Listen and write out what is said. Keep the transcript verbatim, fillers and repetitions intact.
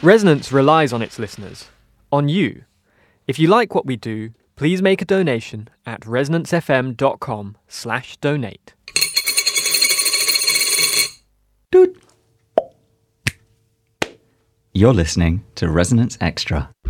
Resonance relies on its listeners, on you. If you like what we do, please make a donation at resonancefm.com slash donate. Doot. You're listening to Resonance Extra.